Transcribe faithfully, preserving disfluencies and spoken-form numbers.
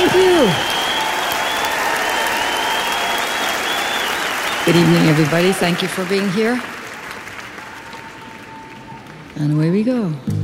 Thank you. Good evening, everybody. Thank you for being here. And away we go.